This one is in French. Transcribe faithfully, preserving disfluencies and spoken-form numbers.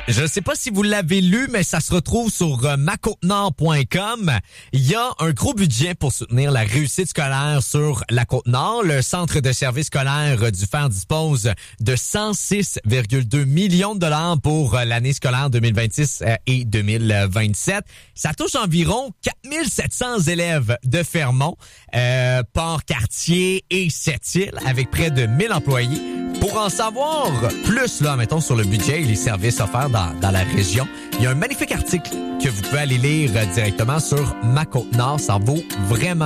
Je ne sais pas si vous l'avez lu, mais ça se retrouve sur euh, ma côte nord point com. Il y a un gros budget pour soutenir la réussite scolaire sur la Côte-Nord. Le Centre de services scolaires du Fer dispose de cent six virgule deux millions de dollars pour euh, l'année scolaire deux mille vingt-six euh, et deux mille vingt-sept. Ça touche environ quatre mille sept cents élèves de Fermont, euh, Port-Cartier et Sept-Îles, avec près de mille employés. Pour en savoir plus, là, mettons, sur le budget et les services offerts dans, dans la région, il y a un magnifique article que vous pouvez aller lire directement sur Ma Côte Nord. Ça vaut vraiment